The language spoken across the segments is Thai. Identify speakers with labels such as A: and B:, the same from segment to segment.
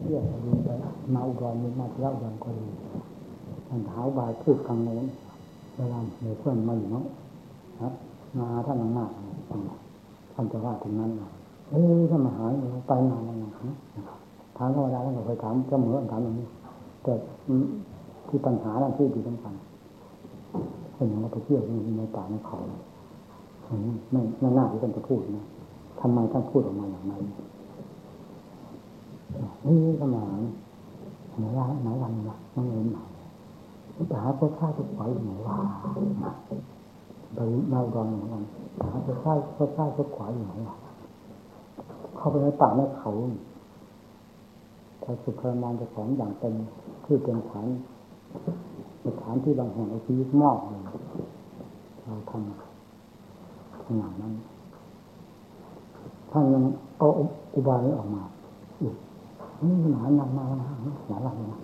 A: ที่ยวดูไปมาอุดรมาที่อุดรก็ดีท่านเท้าบายพูดครั้งโน้นเวลาเพื่อนมาอยู่เนาะครับมาท่านมากท่านจะว่าถึงนั้นถ้ามาหาไปนานแล้วนะถามธรรมดาแล้วก็เคยถามเสมอถามอย่างนี้แต่ที่ปัญหาที่ดีสำคัญเห็นว่าไปเที่ยวในป่าในเขาไม่น่าที่ท่านจะพูดนะทำไมท่านพูดออกมาอย่างนั้นสมานไหนวันละน้องเงินหน่อยไปหาเจ้าข้าจะปล่อยไหนว่าไปเล่าดอนเหมือนกันหาเจ้าข้าจะปล่อยไหนว่าเข้าไปในป่าในเขาถ้าสุดทรมานจะของอย่างเป็นที่เป็นฐานที่บางแห่งในชีวิตมอกเลยเราทำอย่างนั้นท่านยังเอาอุบายนี้ออกมานี่หนาหนาหลังนะ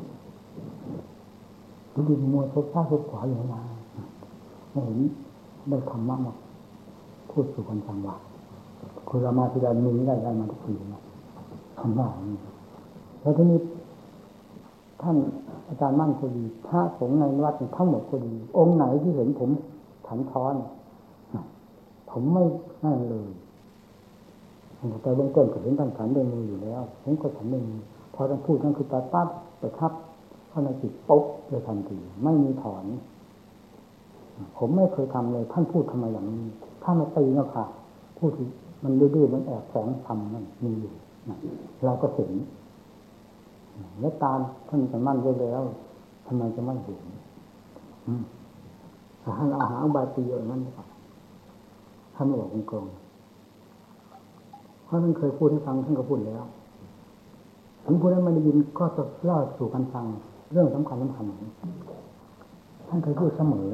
A: ดูมวยพบซ้ายพบขวาอยู่นะไม่เห็นได้ธรรมะมาพูดสู่กันฟังว่าคุณรามาธิดามีได้มาทุกทีนะคำว่าแล้วทีนี้ท่านอาจารย์มั่นก็ดีพระสงฆ์ในวัดทั้งหมดก็ดีองค์ไหนที่เห็นผมฉันท้อนผมไม่นั่นเลยแต่เบื้องต้นก็เห็นท่านฉันด้วยมืออยู่แล้วผมก็ฉันด้วยมือพอท่านพูดนั่นคือปั๊บประทับเข้าในจิตปุ๊บเลยทันทีไม่มีถอนผมไม่เคยทำเลยท่านพูดทำไมอย่างนี้ถ้ามาตีเนาะค่ะพูดมันดื้อๆมันแอบแฝงทำมันมีอยู่เราก็เห็นและตาท่านจะมั่นไว้แล้วทำไมจะไม่เห็นท่านเอาหาบาตีอย่างนั้นท่านบอกกงเพราะท่านเคยพูดให้ฟังท่านก็พูดแล้วผมพูดแล้วไม่ได้ยินก็จะเล่าสู่กันฟังเรื่องสำคัญท่านเคยพูดเสมอ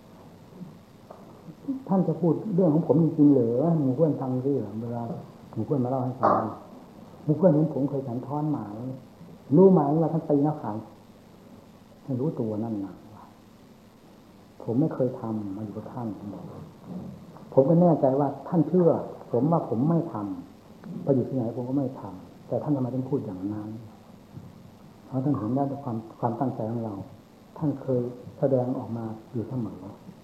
A: ท่านจะพูดเรื่องของผมจริงๆเหรอหมู่เพื่อนฟังดิเวลาหมู่เพื่อนมาเล่าให้ฟังหมู่เพื่อนเห็นผมเคยฉันท้อนหมายรู้ไหมว่าท่านตีนักขังไม่รู้ตัวนั่นนะผมไม่เคยทำมาอยู่กับท่านผมก็แน่ใจว่าท่านเชื่อผมว่าผมไม่ทำไปอยู่ที่ไหนผมก็ไม่ทำแต่ท่านทำไมต้องพูดอย่างนั้นเพราะท่านเห็นได้ด้วยความตั้งใจของเราท่านเคยแสดงออกมาอยู่เสมอ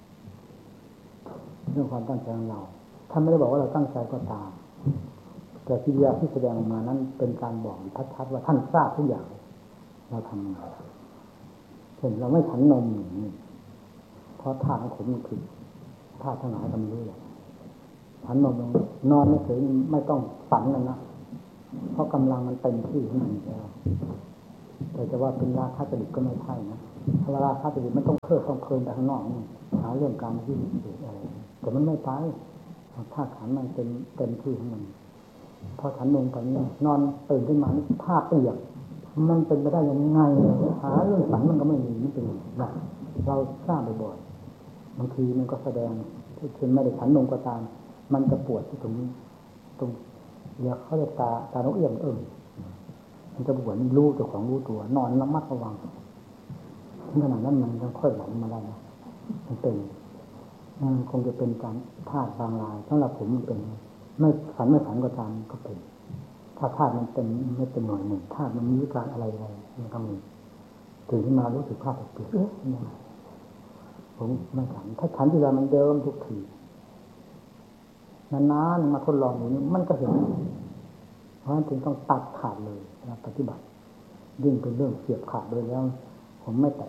A: เรื่องความตั้งใจของเราท่านไม่ได้บอกว่าเราตั้งใจก็ตามแต่กิริยาที่แสดงออกมานั้นเป็นการบอกชัดๆว่าท่านทราบทุกอย่างเราทำงานเช่นเราไม่ฉันนมอย่างนี้เพราะท่าของผมมันคือท่าทั้งหลายทำรู้เลยฉันนมนอนไม่เฉยไม่ต้องฝันแล้วนะเพราะกำลังมันเต็มที่ของมันแล้วแต่จะว่าเป็นราคาจริตก็ไม่ใช่นะถ้าราคาจริตมันต้องเพิ่มต้องเพลินแต่ข้างนอกนี่หาเรื่องการที่อะไรแต่มันไม่ไปถ้าขันมันเต็มที่ของมันพอฉันลงตอนนี้นอนตื่นขึ้นมาผ้าเปียกมันเป็นไปได้ยังไงหาเรื่องฝันมันก็ไม่มีนี่เป็นนะเราทราบบ่อยๆบางทีมันก็แสดงเช่นไม่ได้ฉันลงก็ตามมันจะปวดที่ตรงนี้ตรงเดี๋ยวเขาจะตานกเอี้ยงมันจะปวดรู้เจ้าของรู้ตัวนอนระมัดระวังขนาดนั้นมันต้องค่อยหลังมาได้นะมันเป็นคงจะเป็นการธาตุบางรายสำหรับผมมันเป็นไม่ฝันก็ตามก็เป็นถ้าธาตุมันเป็นไม่เป็นหน่วยหนึ่งธาตุมันมีวิการอะไรมันก็มีตื่นขึ้นมารู้สึกภาพเปลี่ยนผมไม่ฉันถ้าฉันที่เรามันเดิมทุกทีนานๆมาทดลองอย่างนี้มันก็เห็นเพราะฉะนั้นจึงต้องตัดขาดเลยนะปฏิบัติยิ่งเป็นเรื่องเสียบขาดเลยแล้วผมไม่แตะ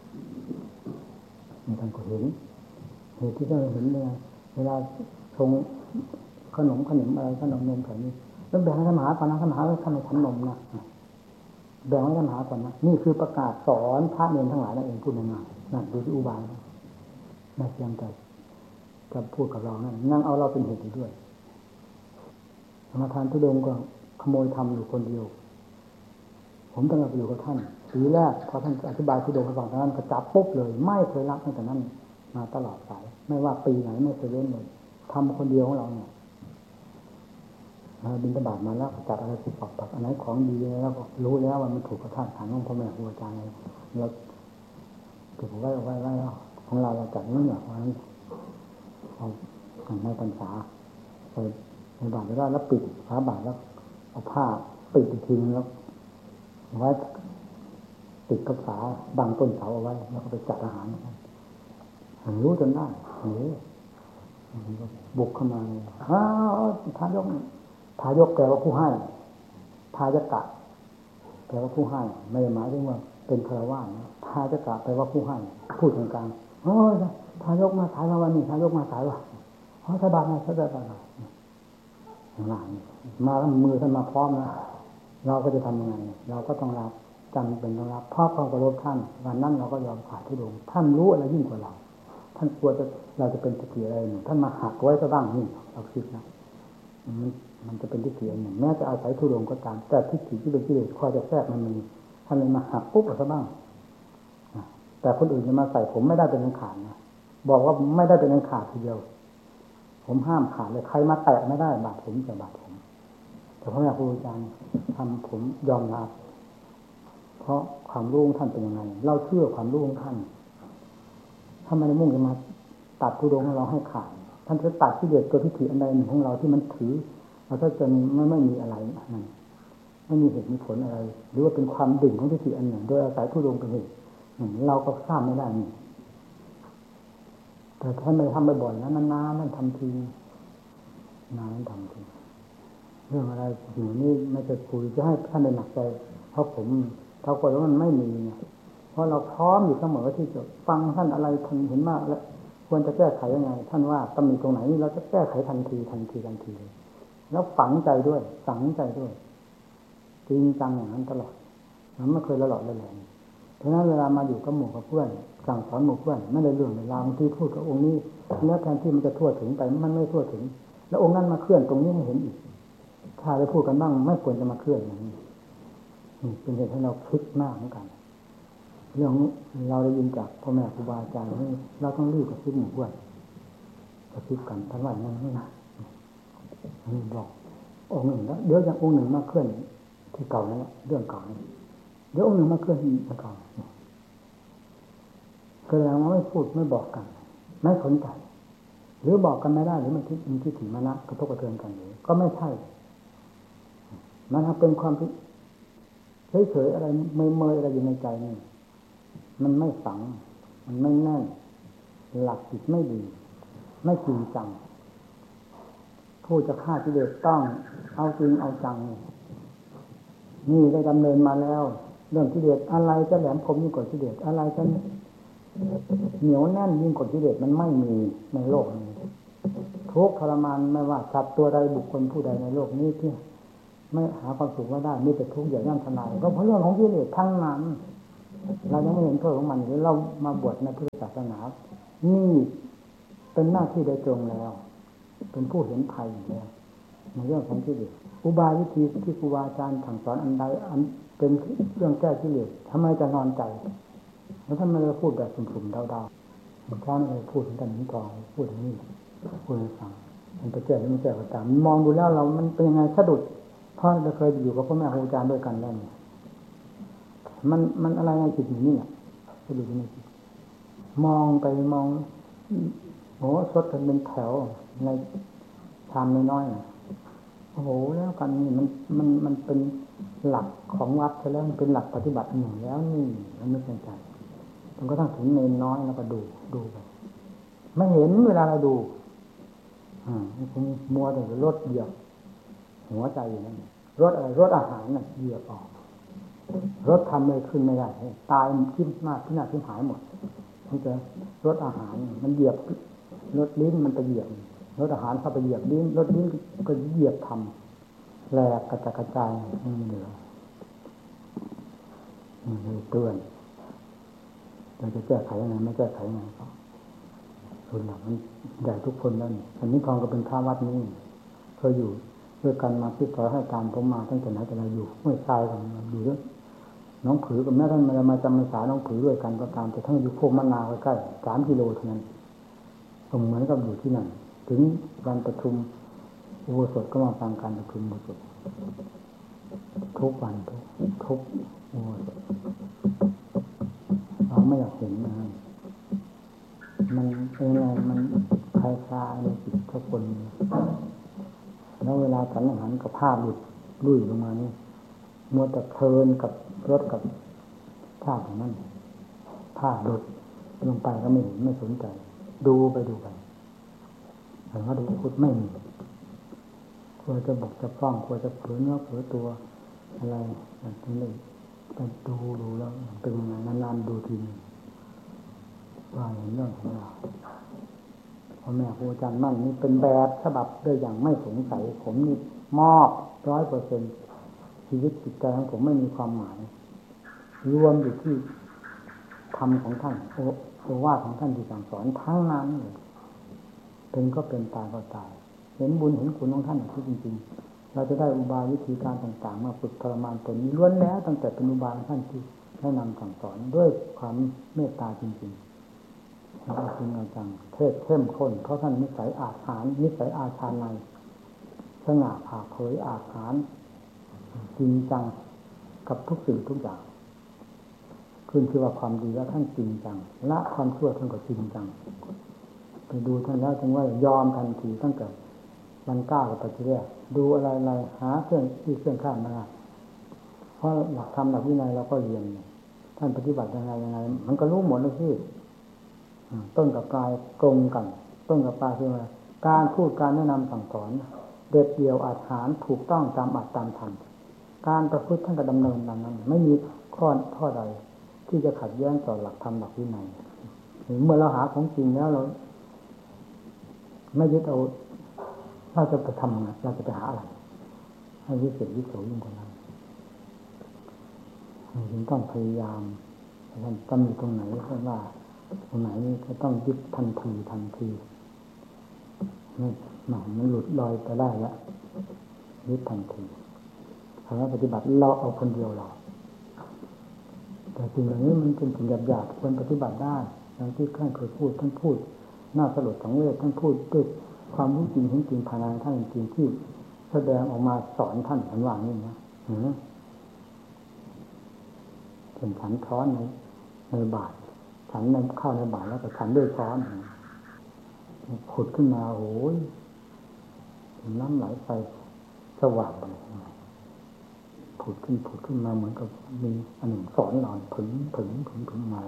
A: ท่านก็เห็นเหตุที่เราเห็นเนี่ยเวลาชงขนมอะไรขนมนมแบบนี้แล้วแบ่งให้ท่านมหาก่อนนะท่านมหาไว้ท่านในชั้นนมนะแบ่งให้ท่านมหาก่อนนะนี่คือประกาศสอนพระเนรทั้งหลายนั่นเองพูดง่ายๆนั่นดูที่อุบายไม่เพียงแต่จะพูดกับเรานั่งเอาเราเป็นเหตุด้วยธรรมทานทุดงก็ขโมยทำอยู่คนเดียวผมต้องไปอยู่กับท่านปีแรกพอท่านอธิบายทุดงให้ฟังตอนนั้นก็จับปุ๊บเลยไม่เคยรับตั้งแต่นั้นมาตลอดสายไม่ว่าปีไหนไม่เคยเล่นเลยทำคนเดียวของเราเนี่ยบิณฑบาตมาแล้วจัดอะไรติดปักอันไหนของดีแล้วก็รู้แล้วว่ามันถูกกับท่านฐานของพ่อแม่ครูอาจารย์แล้วเก็บไว้ของเราจัดนี่เนี่ยเพราะฉะนั้นเอาในพรรษาไปในบาตรแล้วปิดฝาบาตรแล้วเอาผ้าปิดอีกทีแล้วไว้ติดกับฝาบังต้นเสาเอาไว้แล้วก็ไปจัดอาหารรู้จนได้บุกเข้ามาทายกแปลว่าผู้ให้ทายกะแปลว่าผู้ให้ไม่ได้หมายถึงว่าเป็นฆราวาสทายกะแปลว่าผู้ให้พูดกลางๆทายกมาสายวันนี้ทายกมาสายว่ะสบายไหมสบายหน่อยมาแล้วมือท่านมาพร้อมนะเราก็จะทำยังไงเราก็ต้องรับจำเป็นต้องรับเพราะความเคารพท่านวันนั้นเราก็ยอมขาดทุดงท่านรู้อะไรยิ่งกว่าเราท่านกลัวเราจะเป็นทิฏฐิอะไรหนึ่งท่านมาหักไว้ซะบ้างนี่เราคิดนะมันจะเป็นทิฏฐิอันหนึ่งแม้จะอาศัยทุดงก็ตามแต่ทิฏฐิที่เป็นกิเลสคอยจะแทรกมันมีท่านเลยมาหักปุ๊บซะบ้างแต่คนอื่นจะมาใส่ผมไม่ได้เป็นอันขาดนะบอกว่าไม่ได้เป็นอันขาดทีเดียวผมห้ามขาดเลยใครมาแตะไม่ได้บาดผมจะบาดผมแต่พระแม่ครูอาจารย์ทำผมยอมรับเพราะความรู้ของท่านเป็นยังไงเราเชื่อความรู้ของท่านถ้าไม่ได้มุ่งจะมาตัดทุดงของเราให้ขาดท่านจะตัดกิเลสตัวทิฏฐิอันใดหนึ่งของเราที่มันถือเราถ้าจนไม่มีอะไรนั่นไม่มีเหตุมีผลอะไรหรือว่าเป็นความดิ่งของทิฏฐิอันหนึ่งโดยอาศัยทุดงเป็นเหตุเราก็ทราบไม่ได้นี่แต่ท่านไม่ทำบ่อยๆนะนานๆนั่นทำทีนานทำทีเรื่องอะไรอยู่นี่ไม่จะคุยจะให้ท่านได้หนักใจเพราะผมเท่ากับว่ามันไม่มีเนี่ยเพราะเราพร้อมอยู่เสมอที่จะฟังท่านอะไรท่านเห็นมากแล้วควรจะแก้ไขยังไงท่านว่าตำหนิตรงไหนเราจะแก้ไขทันทีแล้วฝังใจด้วยจริงจังอย่างนั้นตลอดมันไม่เคยละหลอดละแหลงเพราะนั้นเวลามาอยู่กับหมู่กับเพื่อนสั่งสอนหมู่เพื่อนไม่ได้เรื่องเวลาบางทีพูดกับองค์นี้แล้วแทนที่มันจะทั่วถึงไปมันไม่ทั่วถึงแล้วองค์นั้นมาเคลื่อนตรงนี้ไม่เห็นอีกถ้าได้พูดกันบ้างไม่ควรจะมาเคลื่อนอย่างนี้เป็นเหตุให้เราคิดมากเหมือนกันเรื่องเราได้ยินจากพ่อแม่ครูบาอาจารย์นี่เราต้องรีบกับคิดหมู่เพื่อนกับคิดกันท่านว่าอย่างนั้นนะบอกองค์หนึ่งแล้วเดี๋ยวอย่างองค์หนึ่งมาเคลื่อนที่เก่านั่นแหละเรื่องเก่านี่เดี๋ยวองค์หนึ่งมาเคลื่อนที่เก่าแสดงว่าไม่พูดไม่บอกกันไม่สนใจหรือบอกกันไม่ได้หรือมันมีทิฏฐิมานะกระทบกระเทือนกันอยู่ก็ไม่ใช่มันเป็นความเฉยๆอะไรเมยๆอะไรอยู่ในใจนี่มันไม่ฝังมันไม่แน่นหลักจิตไม่ดีไม่จริงจังผู้จะฆ่ากิเลสต้องเอาจริงเอาจังนี่ได้ดำเนินมาแล้วเรื่องกิเลสอะไรจะแหลมคมยิ่งกว่ากิเลสอะไรจะเหนียวแน่นยิ่งกว่ากิเลสมันไม่มีในโลกนี้ทุกข์ทรมานไม่ว่าสัตว์ตัวใดบุคคลผู้ใดในโลกนี้ที่ไม่หาความสุขว่าได้มีแต่ทุกข์อย่างย่ำทนายก็เพราะเรื่องของกิเลสทั้งนั้นเรายังไม่เห็นโทษของมันหรือเรามาบวชในพุทธศาสนานี่เป็นหน้าที่โดยตรงแล้วเป็นผู้เห็นภัยแล้วในเรื่องของกิเลสอุบายวิธีที่ครูบาอาจารย์สั่งสอนอันใดอันเป็นเรื่องแก้กิเลสทำไมจะนอนใจแล้วท่านไม่ได้พูดแบบสุ่มๆเดาๆบางครั้งเลยพูดถึงกันถึงต่อพูดอย่างนี้พูดให้ฟังมันไปแก้หรือไม่แก้ก็ตามมองดูแล้วเรามันเป็นยังไงสะดุดเพราะเราเคยอยู่กับพ่อแม่ครูอาจารย์ด้วยกันแล้วมันอะไรในจิตนี่เนี่ยสะดุดในจิตมองไปมองโอ้สดกันเป็นแถวในชามน้อยๆโอ้โหแล้วกันนี่มันเป็นหลักของวัดใช่แล้วมันเป็นหลักปฏิบัติหนึ่งแล้วนี่มันไม่ใช่ใจมันก็ต้องถึงเนนน้อยแล้วก็ดูไปไม่เห็นเวลาเราดูมันมัวแต่รถเหยียบหัวใจอยู่นั่นรถอะไรรถอาหารน่ะเหยียบออกรถทำเลยขึ้นไม่ได้ตายทิ้มมากที่หน้าทิ้มหายหมดมันจะรถอาหารมันเหยียบรถลิ้นมันไปเหยียบรถอาหารเข้าไปเหยียบลิ้นรถลิ้นก็เหยียบทำแหลกกระจายไม่เหลือเตือนเราจะแก้ไขยังไงไม่แก้ไขยังไงก็ส่วนหลังมันใหญ่ทุกคนแล้วนี่อันนี้ทองก็เป็นพระวัดนี้เคยอยู่ด้วยกันมาพิจารณาให้การผมมาตั้งแต่ไหนแต่ไรอยู่ไม่ทรายกันอยู่ด้วยน้องผือกับแม่ท่านมาจำพรรษาน้องผือด้วยกันก็ตามแต่ทั้งอยู่โคกมะนาวใกล้ๆ3 กิโลเท่านั้นเหมือนกับอยู่ที่นั่นถึงวันประชุมอุโบสถก็มาฟังการประชุมอุโบสถทุกวันทุกอุโบสถเราไม่อยากเห็นนะมันเป็นไงมันคลายในจิตทุกคนแล้วเวลาฉันอาหารกับผ้าหลุดลุ่ยลงมานี่มัวแต่เพลินกับรถกับภาพอย่างนั้นผ้าหลุดลงไปก็ไม่เห็นไม่สนใจดูไปแต่ว่าดูพุทธไม่มีควรจะบอกจะฟ้องควรจะเผลอเนื้อเผลอตัวอะไรอย่างนี้ไปดูแล้วเป็นยังไงนานๆดูทีนึงว่าเห็นเรื่องของเราพ่อแม่ครูอาจารย์มั่นนี่เป็นแบบฉบับด้วยอย่างไม่สงสัยผมนี่มอบ 100%ชีวิตจิตใจของผมไม่มีความหมายรวมอยู่ที่ธรรมของท่านโอวาทของท่านที่สั่งสอนทั้งนั้นเลยเป็นก็เป็นตายก็ตายเห็นบุญเห็นคุณของท่านที่จริงๆเราจะได้อุบายวิธีการต่างๆมาฝึกทรมานตนนี้ล้วนแล้วตั้งแต่เป็นอุบายท่านที่แนะนำสั่งสอนด้วยความเมตตาจริงๆเราจริงจังเทศเข้มข้นเพราะท่านนิสัยอาถรรพ์นิสัยอาชาในสง่าผ่าเผยอาถรรพ์จริงจังกับทุกสิ่งทุกอย่างขึ้นชื่อว่าความดีแล้วท่านจริงจังละความชั่วท่านก็จริงจังไปดูท่านแล้วจึงว่ายอมทันทีตั้งแต่วันก้าวกับปัจจุบันดูอะไรหาเครื่องข้ามมาเพราะหลักธรรมหลักวินัยเราก็เรียนท่านปฏิบัติยังไงมันก็รู้หมดเลยที่ต้นกับปลายตรงกันต้นกับปลายคืออะไรการพูดการแนะนำสั่งสอนเด็ดเดี่ยวอาจหารถูกต้องตามอัตตามธรรมการประพฤติท่านก็ดำเนินตามนั้นไม่มีข้อใดที่จะขัดแย้งต่อหลักธรรมหลักวินัยเมื่อเราหาของจริงแล้วเราไม่ยึดเอาเราจะไปทำไงเราจะไปหาอะไรให้วิเศษวิโสยิ่งกว่านั้นจึงต้องพยายามท่านจำอยู่ตรงไหนเพราะว่าตรงไหนนี่ก็ต้องยึดทันทีมันหลุดลอยไปได้แล้วยึดทันทีคำว่าปฏิบัติเราเอาคนเดียวเราแต่สิ่งเหล่านี้มันเป็นสิ่งหยาบๆควรปฏิบัติได้อย่างที่ท่านเคยพูดท่านพูดน่าสลดสังเวชท่านพูดด้วยความรู้จริงเห็นจริงภายในท่านจริงที่แสดงออกมาสอนท่านฉันว่านี่นะเป็นฉันช้อนในบาตรฉันในข้าวในบาตรแล้วก็ฉันด้วยช้อนขุดขึ้นมาโอ้ยน้ำไหลไปสว่างเลยผุดขึ้นมาเหมือนกับมีอันหนึ่งสอนเราผึ่งมา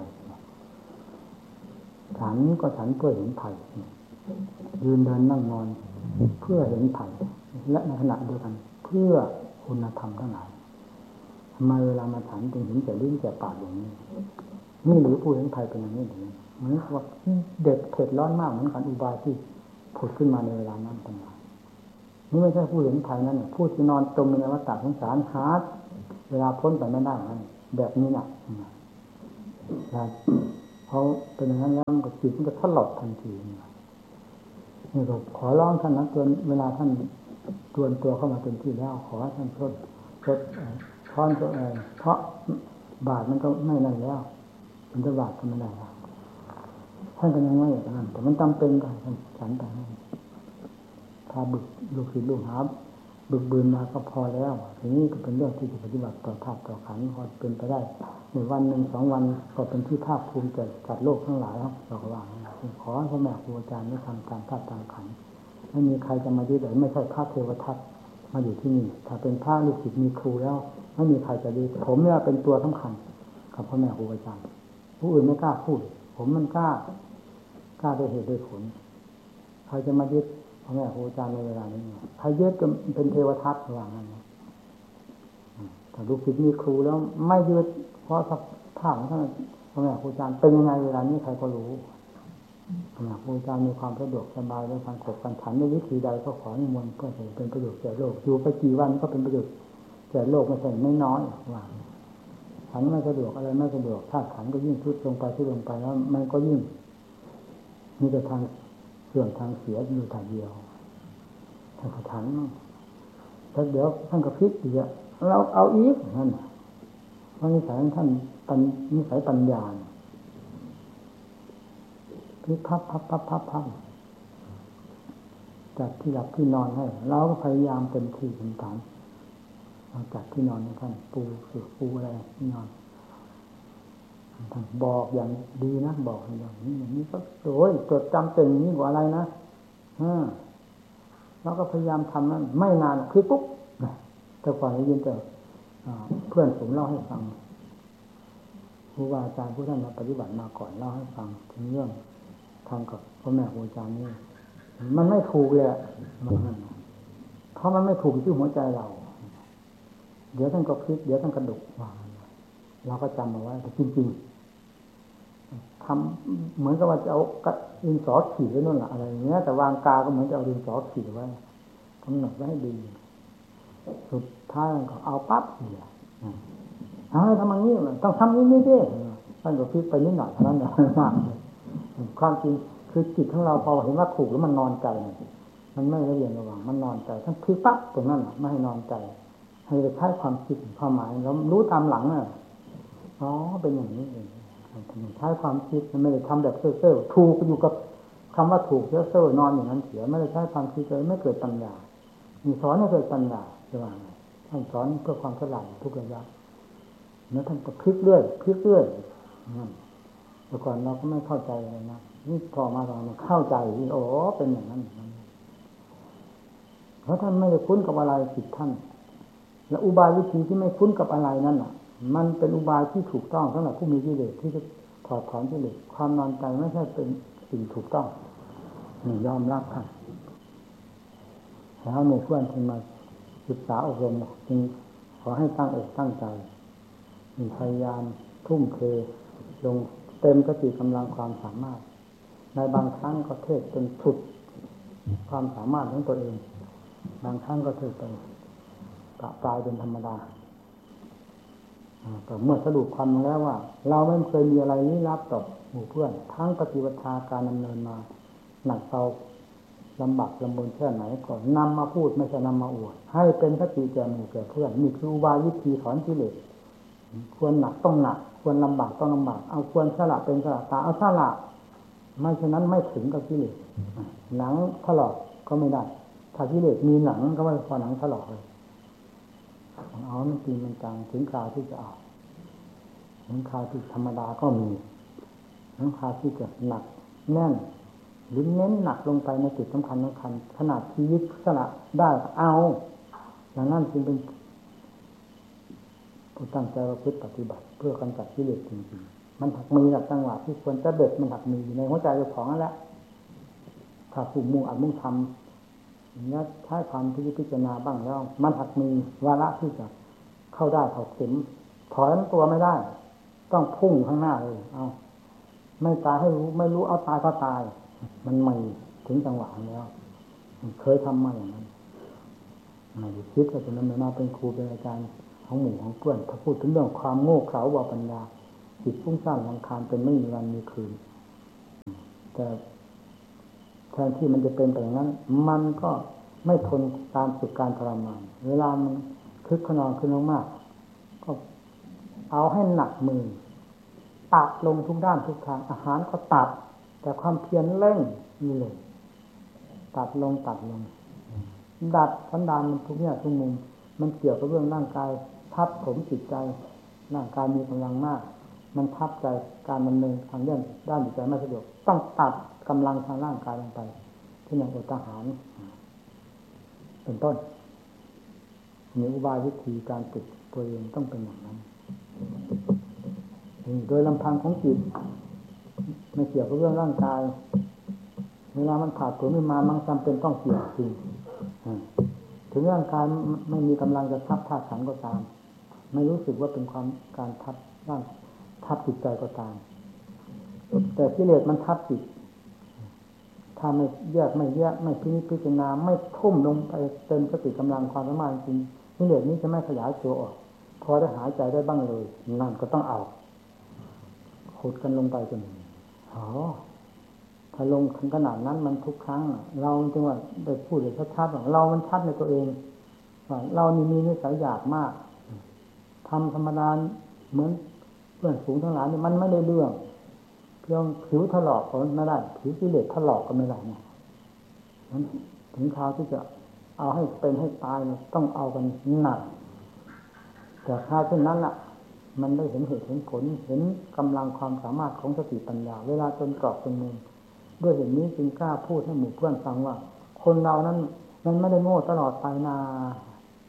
A: ฉันก็ฉันเพื่อเห็นไผ่ยืนเดินนั่งนอนเพื่อเห็นไผ่และในขณะเดียวกันเพื่อคุณธรรมทั้งหลายทำไมเวลามาฉันจึงเห็นแต่ลิ้นแต่ปากอย่างนี้นี่หรือผู้เห็นไผ่เป็นอย่างนี้หรือเหมือนว่าเด็ดเผ็ดร้อนมากเหมือนกันอุบายที่ผุดขึ้นมาในเวลานั้นต่างหากนี่ไม่ใช่ผู้เห็นภัยนั่นผู้ที่นอนจมในวัฏฏะสงสารหาเวลาพ้นไปไม่ได้นั่นแบบนี้น่ะเพราะเป็นอย่างนั้นแล้วมันก็จิตมันก็ถลดทันทีนี่ก็ขอร้องท่านนะจนเวลาท่านจวนตัวเข้ามาเต็มที่แล้วขอให้ท่านทดช้อนตัวเพราะบาทมันก็ไม่นั่นแล้วมันจะบาทก็ไม่ได้ท่านก็ยังไม่อย่างนั้นแต่มันจำเป็นกันฉันแต่พาบึกลูกศิษย์ลูกหาบึกบืนมาก็พอแล้วทีนี้ก็เป็นเรื่องที่จะปฏิบัติต่อธาตุต่อขันธ์พอเป็นไปได้ในวันหนึ่ง2 วันก็เป็นที่ภาคภูมิใจจัดโลกทั้งหลายครับเราก็ว่าขอให้พ่อแม่ครูอาจารย์ได้ทำตามธาตุตามขันธ์ไม่มีใครจะมายึดเลยไม่ใช่พระเทวทัตมาอยู่ที่นี่ถ้าเป็นพระลูกศิษย์มีครูแล้วไม่มีใครจะยึดผมเนี่ยเป็นตัวสำคัญกับพ่อแม่ครูอาจารย์ผู้อื่นไม่กล้าพูดผมมันกล้าด้วยเหตุด้วยผลใครจะมายึดพ่อแม่ครูอาจารย์ในเวลานี้ใครยึดก็เป็นเทวทัตว่างั้นนะถ้าลูกศิษย์มีครูแล้วไม่ยึดเพราะภาพของท่านพ่อแม่ครูอาจารย์เป็นยังไงเวลานี้ใครก็รู้พ่อแม่ครูอาจารย์มีความสะดวกสบายในการขบกันฉันในวิธีใดก็ขอนิมนต์เพื่อเป็นประโยชน์แก่โลกอยู่ไปกี่วันก็เป็นประโยชน์แก่โลกไม่ใช่ไม่น้อยว่าฉันไม่สะดวกอะไรไม่สะดวกธาตุขันธ์ก็ยิ่งทุดลงไปแล้วมันก็ยิ่งมีแต่ทางเสื่อมทางเสียอยู่แต่เดียวท่านก็ฉันแล้วเดี๋ยวท่านก็พลิกอีกเราเอาอีกนั่นเพราะนิสัยท่านนิสัยปัญญาพลิกพับจัดที่หลับที่นอนให้เราก็พยายามเต็มที่เต็มฐานเราจัดที่นอนให้ท่านปูอะไรที่นอนท่านบอกอย่างดีนะบอกอย่างนี้ก็โอ้ยจดจำเก่งยิ่งกว่าอะไรนะเราก็พยายามทำนั้นไม่นานคลิกปุ๊บแต่ก่อนได้ยินแต่เพื่อนผมเล่าให้ฟังครูบาอาจารย์ผู้ท่านมาปฏิบัติมาก่อนเล่าให้ฟังถึงเรื่องทำกับพ่อแม่ครูอาจารย์นี่มันไม่ถูกเลยเพราะมันไม่ถูกที่หัวใจเราเดี๋ยวท่านก็พลิกเดี๋ยวท่านกระดุกเราก็จำเอาไว้แต่จริงๆทำเหมือนกับว่าจะเอาดินสอขีดไว้นั่นแหละอะไรอย่างเงี้ยแต่วางกาก็เหมือนจะเอาดินสอขีดไว้กำหนดไว้ให้ดีสุดท้ายก็เอาปั๊บเนี่ยทำอย่างนี้ต้องทำอย่างนี้ดิท่านก็พลิกไปนิดหน่อยเท่านั้นเองมากความจริงคือจิตของเราพอเห็นว่าถูกแล้วมันนอนใจมันไม่ระเบียงระวังมันนอนใจท่านพลิกปั๊บตรงนั้นไม่ให้นอนใจให้ใช้ความคิดความหมายแล้วรู้ตามหลังอ๋อเป็นอย่างนี้เองใช้ความคิดไม่ได้ทำแบบเซ่อๆถูกอยู่กับคำว่าถูกเซ่อๆนอนอย่างนั้นเสียไม่ได้ใช้ความคิดเลยไม่เกิดปัญญามีสอนให้เกิดปัญญาใช่ไหมท่านสอนเพื่อความฉลาดทุกระยะแล้วท่านก็พลิกเรื่อยพลิกเรื่อยแต่ก่อนเราก็ไม่เข้าใจเลยนะนี่พอมาตอนเข้าใจโอ้เป็นอย่างนั้นเพราะท่านไม่ได้คุ้นกับอะไรผิดท่านและอุบายวิธีที่ไม่คุ้นกับอะไรนั่นน่ะมันเป็นอุบายที่ถูกต้องสำหรับผู้มีกิเลสที่จะถอดถอนกิเลสความนอนใจไม่ใช่เป็นสิ่งถูกต้องนี่ยอมรับค่ะแล้วในเพื่อนที่มาศึกษาอบรมจึงขอให้ตั้งอกตั้งใจมีพยายามทุ่มเทลงเต็มกติกำลังความสามารถในบางครั้งก็เทศจนสุดความสามารถของตัวเองบางครั้งก็เทศไปปลายเป็นธรรมดาแต่เมื่อสรุปความแล้วว่าเราไม่เคยมีอะไรลี้ลับต่อหมู่เพื่อนทั้งปฏิบัติการดำเนินมาหนักเบาลำบากลำบนแค่ไหนก่อนนำมาพูดไม่ใช่นำมาอวดให้เป็นคติแก่หมู่แก่เพื่อนนี่คืออุบายวิธีถอนกิเลสควรหนักต้องหนักควรลำบากต้องลำบากเอาควรสละเป็นสละตาเอาสละไม่เช่นนั้นไม่ถึงกับกิเลสหนังถลอกก็ไม่ได้ถ้ากิเลสมีหนังก็ไม่พอหนังถลอกเลยเอามันจริงมันจังถึงคราวที่จะเอาถึงคราวที่ธรรมดาก็มีถึงคราวที่จะหนักแน่นหรือเน้นหนักลงไปในจุดสำคัญขนาดชีวิตสละได้เอาอย่างนั้นจึงเป็นผู้ตั้งใจประพฤติปฏิบัติเพื่อกำจัดกิเลสจริงๆมันหักมีหลักจังหวะที่ควรจะเด็ดมันหักมีอยู่ในหัวใจเจ้าของนั่นแหละถ้าผู้มุ่งอัดมุ่งทำนี้ใช้ความพิจารณาบ้างแล้วมันหักมีวาระที่จะเข้าได้ถอดเข็มถอยตัวไม่ได้ต้องพุ่งข้างหน้าเลยเอาไม่ตายให้รู้ไม่รู้เอาตายก็ตายมันไม่ถึงจังหวะแล้วเคยทำมาอย่างนั้นไม่ได้คิดว่าจะนำมาเป็นครูเป็นอาจารย์ของหมู่ของเพื่อนถ้าพูดถึงเรื่องความโง่เขลาว่าปัญญาจิตฟุ้งซ่านรำคาญเป็นไม่มีวันมีคืนแต่แทนที่มันจะเป็นไปอย่างนั้นมันก็ไม่ทนการฝึกการทรมานเวลามันคึกขนองขึ้นมากๆก็เอาให้หนักมือตัดลงทุกด้านทุกทางอาหารก็ตัดแต่ความเพียรเร่งนี่เลยตัดลงดัดสันดานมันทุกเนี่ยทุกมุมมันเกี่ยวกับเรื่องร่างกายทับถมจิตใจร่างกายมีกำลังมากมันทับใจการดำเนินทางเรื่องด้านจิตใจไม่สะดวกต้องตัดกำลังทางร่างกายลงไปเช่นอย่างอดอาหารเป็นต้นมีอุบายวิธีการฝึกตัวเองต้องเป็นอย่างนั้นโดยลำพังของจิตไม่เกี่ยวกับเรื่องร่างกายเวลามันขาดตัวไม่มามันจำเป็นต้องเกี่ยวจริงถึงร่างกายไม่มีกำลังจะทับธาตุขันธ์ก็ตามไม่รู้สึกว่าเป็นความการทับจิตใจก็ตามแต่กิเลสมันทับจิตถ้าไม่แยกไม่พิจารณาไม่ทุ่มลงไปเต็มสติกำลังความสามารถจริงกิเลสนี้จะไม่ขยายตัวออกพอได้หายใจได้บ้างเลยนั่นก็ต้องเอาขุดกันลงไปจนถ้าลงถึงขนาดนั้นมันทุกครั้งเราจึงว่าได้พูดเลยชัดๆว่าเรามันชัดในตัวเองว่าเรานี่มีนิสัยหยาบมากทำธรรมดาเหมือนเพื่อนฝูงทั้งหลายนี่มันไม่ได้เรื่องเพียงผิวถลอกก็ไม่ได้ผิวกิเลสถลอกก็ไม่ได้เนี่ยนั้นถึงคราวที่จะเอาให้เป็นให้ตายต้องเอากันหนักแต่คราวเช่นนั้นล่ะมันได้เห็นเหตุเห็นผลเห็นกำลังความสามารถของสติปัญญาเวลาจนกรอบจนมุมด้วยเหตุนี้จึงกล้าพูดให้หมู่เพื่อนฟังว่าคนเรานั้นมันไม่ได้โง่ตลอดไปนาถึ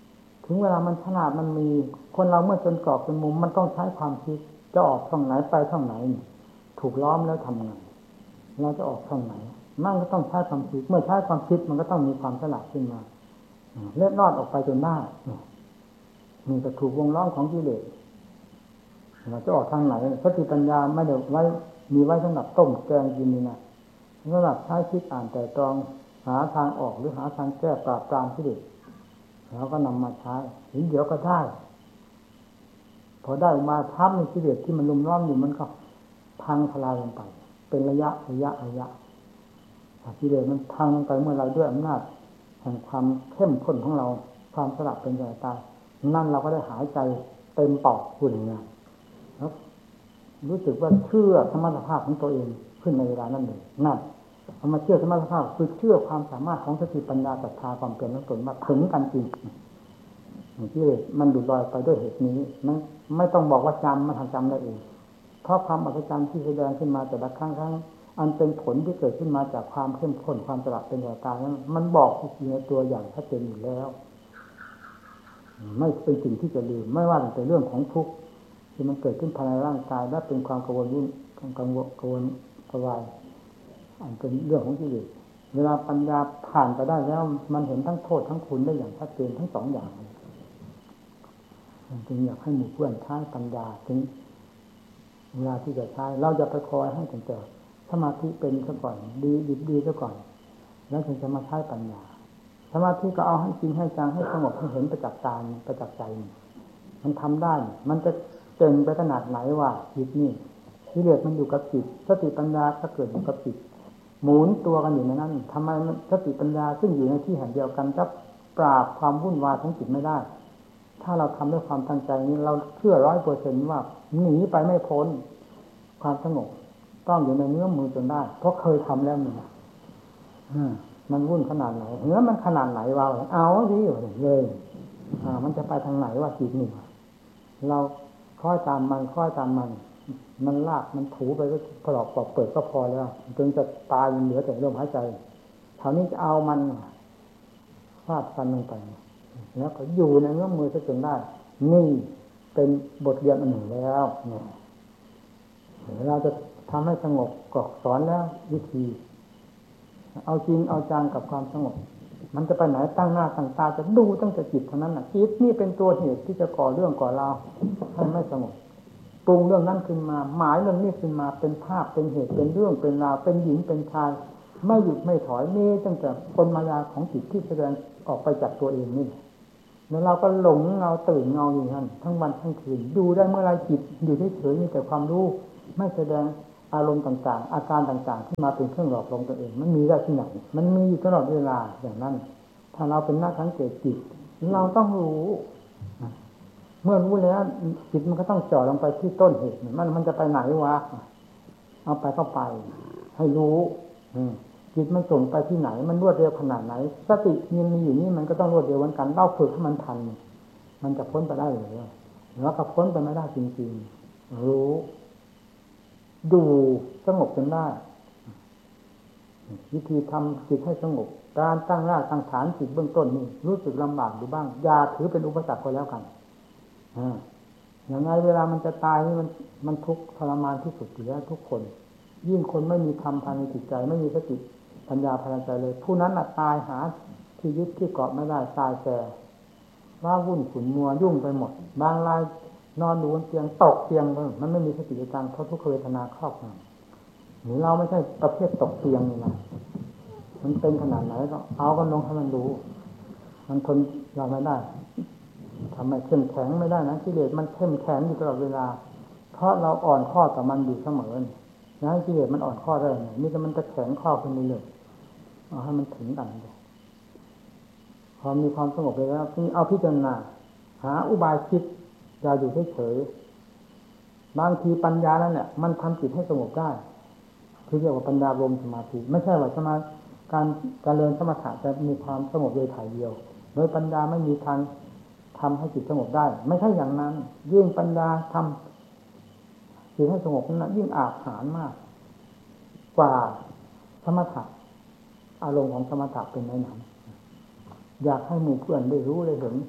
A: ถึงเวลามันขนาดมันมีคนเราเมื่อจนกรอบเป็นมุมมันต้องใช้ความคิดจะออกช่องไหนไปช่องไหนถูกล้อมแล้วทำไงเราจะออกช่องไหนมันก็ต้องใช้ความคิดเมื่อใช้ความคิดมันก็ต้องมีความฉลาดขึ้นมาเล็ดลอดออกไปจนได้นี่ก็ถูกวงล้อมของกิเลสเราจะออกทางไหนสติปัญญาไม่ได้ไว้มีไว้สำหรับต้มแกงกินนี่นะสำหรับใช้คิดอ่านแต่ตรองหาทางออกหรือหาทางแก้ปราบปรามกิเลสแล้วก็นำมาใช้เดี๋ยวก็ได้พอได้มาทับในกิเลสที่มันลุมล้อมอยู่มันก็พังทลายลงไปเป็นระยะกิเลสมันพังลงไปเมื่อเราด้วยอำนาจแห่งความเข้มข้นของเราความสลับเป็นใจตายนั่นเราก็ได้หายใจเต็มปอดคุณเนี่ยครับรู้สึกว่าเชื่อสมรรถภาพของตัวเองขึ้นในเวลานั้นเลยนั่นเอามาเชื่อสมรรถภาพคือเชื่อความสามารถของสติปัญญาศรัทธาความเปลี่ยนแปลงตนมาถึงกันจริงที่มันดุลอยไปด้วยเหตุนี้มันไม่ต้องบอกว่าจำมันทำจำได้เองเพราะความอัศจรรย์ที่แสดงขึ้นมาแต่ละครั้งอันเป็นผลที่เกิดขึ้นมาจากความเข้มข้นความสลับเป็นใจตายนั้นมันบอกอยู่ในตัวอย่างชัดเจนอยู่แล้วไม่เป็นสิ่งที่จะลืมไม่ว่าแต่เรื่องของทุกข์ที่มันเกิดขึ้นภายในร่างกายและเป็นความกังวลวุ่นกังวลกวายอันเป็นเรื่องของกิเลสเวลาปัญญาผ่านไปได้แล้วมันเห็นทั้งโทษทั้งคุณได้อย่างชัดเจนทั้งสองอย่างจึงอยากให้หมู่เพื่อนใช้ปัญญาถึงเวลาที่จะใช้เราจะไปคอยให้แต่สมาธิเป็นซะก่อนดีซะก่อนแล้วถึงจะมาใช้ปัญญาสมาธิก็เอาให้จริงให้จังให้สงบให้เห็นประจักษ์ตาประจักษ์ใจมันทำได้มันจะเก่งไปขนาดไหนว่าจิตนี่กิเลสมันอยู่กับจิตสติปัญญาก็เกิดอยู่กับจิตหมุนตัวกันอยู่ในนั้นทำไมสติปัญญาซึ่งอยู่ในที่แห่งเดียวกันจะปราบความวุ่นวายของจิตไม่ได้ถ้าเราทำด้วยความตั้งใจนี้เราเชื่อ 100% ว่าหนีไปไม่พ้นความสงบต้องอยู่ในเนื้อมือจนได้เพราะเคยทำแล้วนี่มันวุ่นขนาดไหนเนื้อมันขนาดไหนวะเอาดิเลยมันจะไปทางไหนว่าจิตนี่เราค่อยตามมันลากมันถูไปก็ถลอกปอกเปิดก็พอแล้วจนจะตายเหลือแต่ลมหายใจคราวนี้จะเอามันฟาดฟันลงไปแล้วก็อยู่ในเงื้อมมือจนได้นี่เป็นบทเรียนอันหนึ่งแล้วเนี่ยเราจะทำให้สงบก็สอนแล้ววิธีเอาจริงเอาจังกับความสงบมันจะไปไหนตั้งหน้าตั้งตาจะดูตั้งแต่จิตเท่านั้นน่ะจิตนี่เป็นตัวเหตุที่จะก่อเรื่องก่อราวให้ไม่สงบปรุงเรื่องนั้นขึ้นมาหมายเรื่องนี้ขึ้นมาเป็นภาพเป็นเหตุเป็นเรื่องเป็นราวเป็นหญิงเป็นชายไม่หยุดไม่ถอยมีตั้งแต่กลมายาของจิตที่แสดงออกไปจากตัวเองนี่แล้วเราก็หลงเงาตื่นเงาอยู่นั่นทั้งวันทั้งคืนดูได้เมื่อไรจิตอยู่เฉยๆมีแต่ความรู้ไม่แสดงอารมณ์ต่างๆอาการต่างๆขึ้นมาเป็นเครื่องหลอกลวงตัวเองมันมีได้ที่ไหนมันมีอยู่ตลอดเวลาอย่างนั้นถ้าเราเป็นนักสังเกตจิตเราต้องรู้เมื่อรู้แล้วจิตมันก็ต้องจ่อลงไปที่ต้นเหตุมันจะไปไหนวะเอาไปเข้าไปให้รู้จิตมันส่งไปที่ไหนมันรวดเร็วขนาดไหนสติมันมีอยู่นี่มันก็ต้องรวดเร็วเหมือนกันเราฝึกให้มันทันมันจะพ้นไปได้หรือแล้วก็พ้นไปไม่ได้จริงๆรู้ดูสงบจนได้วิธีทำจิตให้สงบการตั้งรากตั้งฐานจิตเบื้องต้นนี่รู้สึกลำบากดูบ้างอย่าถือเป็นอุปสรรคก็แล้วกันอย่างไรเวลามันจะตายนี่มันทุกข์ทรมานที่สุดอยู่แล้วทุกคนยิ่งคนไม่มีธรรมภายในจิตใจไม่มีสติปัญญาภายในใจเลยผู้นั้นตายหาที่ยึดที่เกาะไม่ได้ตายแก่ว่าวุ่นขุ่นมัวยุ่งไปหมดบางรายนอนดูบนเตียงตกเตียงมันไม่มีสติปัญญาเพราะทุกขเวทนาครอบงำหรือเราไม่ใช่ประเภทตกเตียงนี่นะมันเป็นขนาดไหนก็เอากันลงให้มันดูมันทนเราไม่ได้ทำไมเข้มแข็งไม่ได้นะกิเลสมันเข้มแข็งอยู่ตลอดเวลาเพราะเราอ่อนข้อต่อมันอยู่เสมอนะกิเลสมันอ่อนข้อได้ไงนี่แต่มันจะแข็งข้อขึ้นเรื่อยๆเอาให้มันถึงกันเลยพอมีความสงบไปแล้วทีนี้เอาพิจารณาหาอุบายคิดอย่าอยู่เฉยๆบางทีปัญญานั่นแหละมันทำจิตให้สงบได้คือเรียกว่าปัญญารวมสมาธิไม่ใช่ว่าการเรียนสมถะจะมีความสงบโดยถ่ายเดียวโดยปัญญาไม่มีทางทำให้จิตสงบได้ไม่ใช่อย่างนั้นยิ่งปัญญาทำจิตให้สงบนั้นยิ่งอาถรรพ์มากกว่าสมถะอารมณ์ของสมถะเป็นไหนอยากให้หมู่เพื่อนได้รู้ได้เห็น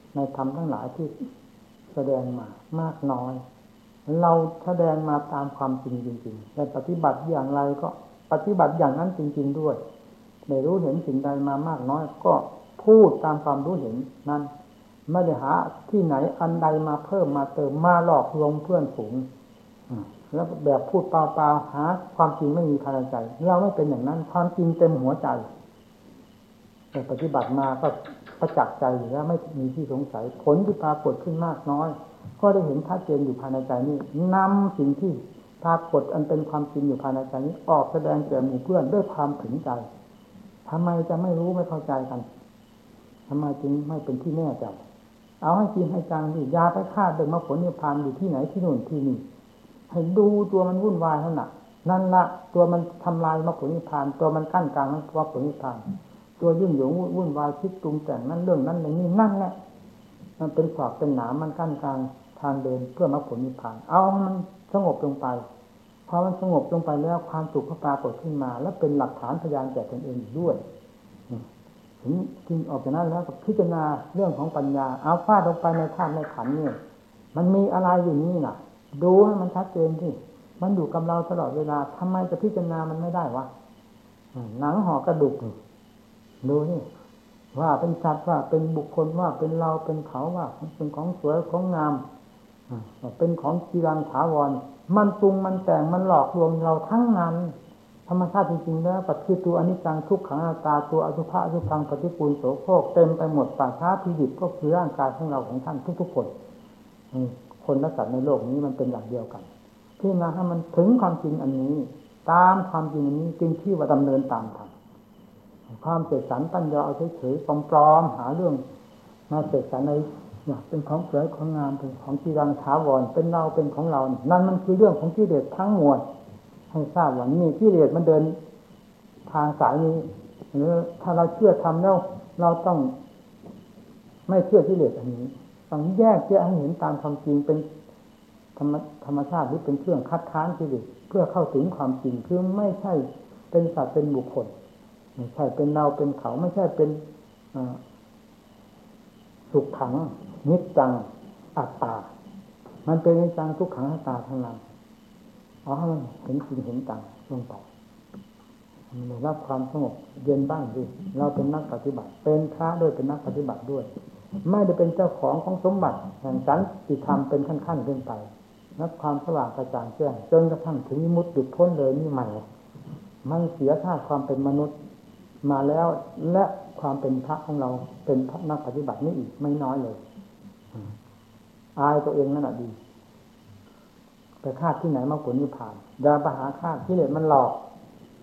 A: ในธรรมทั้งหลายที่แสดงมามากน้อยเราแสดงมาตามความจริงจริงๆแต่ปฏิบัติอย่างไรก็ปฏิบัติอย่างนั้นจริงๆด้วยไม่รู้เห็นสิ่งใดมามากน้อยก็พูดตามความรู้เห็นนั้นไม่ได้หาที่ไหนอันใดมาเพิ่มมาเติมมาหลอกลวงเพื่อนฝูงแล้วแบบพูดเปล่าๆหาความจริงไม่มีภายในใจเราไม่เป็นอย่างนั้นความจริงเต็มหัวใจแต่ปฏิบัติมาก็ประจักษ์ใจอยู่แล้วไม่มีที่สงสัยผลที่ปรากฏขึ้นมากน้อยก็ได้เห็นชัดเจนอยู่ภายในใจนี้นำสิ่งที่ปรากฏอันเป็นความจริงอยู่ภายในใจนี้ออกแสดงแก่หมู่เพื่อนด้วยความถึงใจทำไมจะไม่รู้ไม่เข้าใจกันทำไมจึงไม่เป็นที่แน่ใจเอาให้จริงให้จังดิยาไปคาดเดินมาผลนิพพานอยู่ที่ไหนที่โน่นที่นี่ให้ดูตัวมันวุ่นวายเท่านั้นนั่นละตัวมันทำลายมรรคผลนิพพานตัวมันกั้นกลางมรรคผลนิพพานตัวยุ่งเหยิงวุ่นวายคิดปรุงแต่งนั่นเรื่องนั้นอย่างนี้นั่นแหละมันเป็นขวากเป็นหนามมันกั้นกลางทางเดินเพื่อมรรคผลนิพพานเอามันสงบลงไปพอมันสงบลงไปแล้วความสุขก็ปรากฏขึ้นมาและเป็นหลักฐานพยานแก่ตนเองด้วยถึงกินออกจากนั้นแล้วก็พิจารณาเรื่องของปัญญาเอาฟาดลงไปในธาตุในขันธ์นี่มันมีอะไรอยู่นี่น่ะดูให้มันชัดเจนที่มันอยู่กับเราตลอดเวลาทำไมจะพิจารณามันไม่ได้วะหนังห่อกระดูกดูนี่ว่าเป็นสัตว์ว่าเป็นบุคคลว่าเป็นเราเป็นเขาว่าเป็นของสวยของงามเป็นของจีรังถาวรมันปรุงมันแต่งมันหลอกลวงเราทั้งนั้นธรรมชาติจริงๆแล้วก็คือตัวอนิจจังทุกขังอนัตตาตัวอสุภะอสุภังปฏิปูลโสโครกเต็มไปหมดป่าช้าพิจิตรก็คือร่างกายของเราของท่านทุกๆคนคนและสัตว์ในโลกนี้มันเป็นอย่างเดียวกันที่มาให้มันถึงความจริงอันนี้ตามความจริงอันนี้จึงที่ว่าดำเนินตามธรรมความเสกสรรปัญญาเอาเฉยๆปลอมๆหาเรื่องมาเสกสรรในเป็นของสวยของงามเป็นของจีรังถาวรเป็นเราเป็นของเรานั่นมันคือเรื่องของกิเลสทั้งมวลให้ทราบว่านี่กิเลสมันเดินทางสายนี้หรือถ้าเราเชื่อทำแล้วเราต้องไม่เชื่อกิเลสอันนี้ต้องแยกแยะให้เห็นตามความจริงเป็นธรรมชาติหรือเป็นเครื่องคัดค้านกิเลสเพื่อเข้าถึงความจริงคือไม่ใช่เป็นสัตว์เป็นบุคคลไม่ใช่เป็นเราเป็นเขาไม่ใช่เป็นสุขขังนิจจังอัตตามันเป็นนิจจังทุกขังอัตตาทั้งนั้นเอาให้มันเห็นจริงเห็นจังลงไปมันรับความสงบเย็นบ้างดิเราเป็นนักปฏิบัติเป็นพระด้วยเป็นนักปฏิบัติด้วยไม่ได้เป็นเจ้าของสมบัติแห่งสันติธรรมเป็นขั้นๆขึ้นไปนับความสว่างกระจ่างแจ้งจนกระทั่งถึงวิมุตติหลุดพ้นเลยนี่ใหม่มันเสียธาตุความเป็นมนุษย์มาแล้วและความเป็นพระของเราเป็นพระนักปฏิบัตินี่อีกไม่น้อยเลยอายตัวเองนั่นแหละดีไปคาดที่ไหนมรรคผลนิพพานอย่าไปหาคาดที่เหลือมันหลอก